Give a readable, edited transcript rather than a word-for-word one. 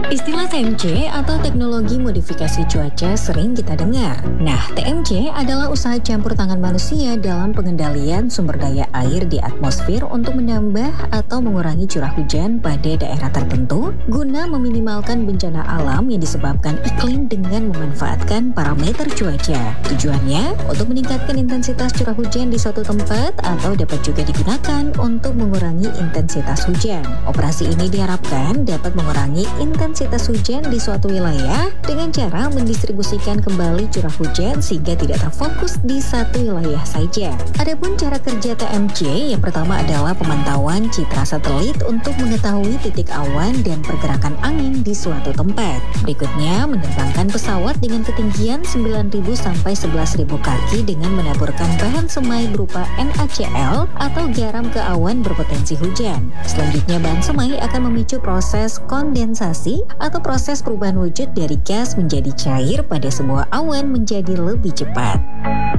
Istilah TMC atau teknologi modifikasi cuaca sering kita dengar. Nah, TMC adalah usaha campur tangan manusia dalam pengendalian sumber daya air di atmosfer untuk menambah atau mengurangi curah hujan pada daerah tertentu guna meminimalkan bencana alam yang disebabkan iklim dengan memanfaatkan parameter cuaca. Tujuannya untuk meningkatkan intensitas curah hujan di suatu tempat atau dapat juga digunakan untuk mengurangi intensitas hujan. Operasi ini diharapkan dapat mengurangi intensitas hujan di suatu wilayah dengan cara mendistribusikan kembali curah hujan sehingga tidak terfokus di satu wilayah saja. Adapun cara kerja TMC, yang pertama adalah pemantauan citra satelit untuk mengetahui titik awan dan pergerakan angin di suatu tempat. Berikutnya, menerbangkan pesawat dengan ketinggian 9.000 sampai 11.000 kaki dengan menaburkan bahan semai berupa NaCl atau garam ke awan berpotensi hujan. Selanjutnya, bahan semai akan memicu proses kondensasi atau proses perubahan wujud dari gas menjadi cair pada sebuah awan menjadi lebih cepat.